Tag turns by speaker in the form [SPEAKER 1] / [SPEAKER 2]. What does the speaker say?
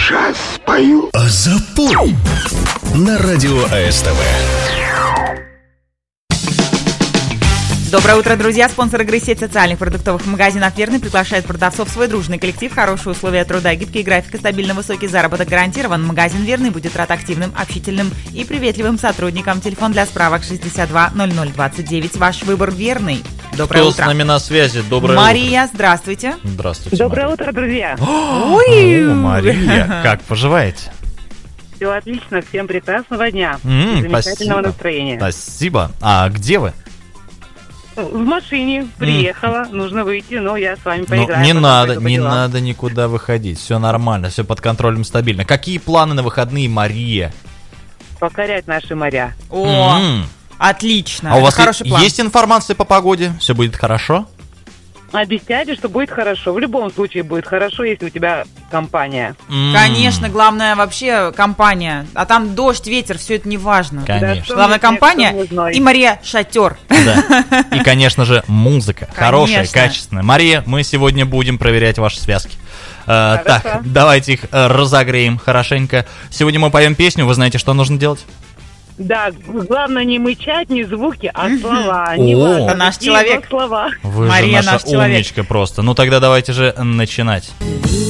[SPEAKER 1] сейчас спою.
[SPEAKER 2] А запой на радио АСТВ.
[SPEAKER 3] Доброе утро, друзья! Спонсор игры сеть социальных продуктовых магазинов «Верный» приглашает продавцов в свой дружный коллектив, хорошие условия труда, гибкий график и стабильно высокий заработок гарантирован. Магазин «Верный» будет рад активным, общительным и приветливым сотрудникам. Телефон для справок 62 0029. Ваш выбор «Верный». Доброе утро.
[SPEAKER 4] Кто с нами на связи? Доброе
[SPEAKER 3] Мария, здравствуйте.
[SPEAKER 4] Здравствуйте,
[SPEAKER 5] Доброе
[SPEAKER 4] Мария.
[SPEAKER 5] утро, друзья.
[SPEAKER 3] Ой,
[SPEAKER 4] Мария, как поживаете?
[SPEAKER 5] Все отлично, всем прекрасного дня. Замечательного
[SPEAKER 4] Спасибо.
[SPEAKER 5] настроения.
[SPEAKER 4] Спасибо. А где вы?
[SPEAKER 5] В машине приехала, нужно выйти, но я с вами
[SPEAKER 4] Ну,
[SPEAKER 5] поиграю.
[SPEAKER 4] не
[SPEAKER 5] потом
[SPEAKER 4] надо,
[SPEAKER 5] пойду по
[SPEAKER 4] не
[SPEAKER 5] делам.
[SPEAKER 4] надо никуда выходить. Все нормально, все под контролем, стабильно. Какие планы на выходные, Мария?
[SPEAKER 5] Покорять наши моря.
[SPEAKER 3] О,
[SPEAKER 4] М.
[SPEAKER 3] отлично.
[SPEAKER 4] А у
[SPEAKER 3] Это
[SPEAKER 4] вас
[SPEAKER 3] хороший план.
[SPEAKER 4] есть информация по погоде? Все будет хорошо?
[SPEAKER 5] Обещайте, что будет хорошо. В любом случае будет хорошо, если у тебя компания.
[SPEAKER 3] Конечно, главное вообще компания. А там дождь, ветер, все это не важно.
[SPEAKER 4] Конечно.
[SPEAKER 5] что
[SPEAKER 3] Главная
[SPEAKER 5] мне
[SPEAKER 3] компания
[SPEAKER 5] снег, что мной.
[SPEAKER 3] и Мария шатер.
[SPEAKER 4] Да. И, конечно же, музыка. Хорошая,
[SPEAKER 3] Конечно.
[SPEAKER 4] качественная. Мария, мы сегодня будем проверять ваши связки. Так, давайте их разогреем хорошенько. Сегодня мы поем песню. Вы знаете, что нужно делать?
[SPEAKER 5] Да, главное не мычать, не звуки, а слова.
[SPEAKER 4] О.
[SPEAKER 5] Не важно,
[SPEAKER 3] Это наш
[SPEAKER 5] какие,
[SPEAKER 3] человек.
[SPEAKER 5] но слова.
[SPEAKER 4] Вы
[SPEAKER 3] Мария
[SPEAKER 4] же наша
[SPEAKER 3] наш человек.
[SPEAKER 4] умничка просто. Ну тогда давайте же начинать.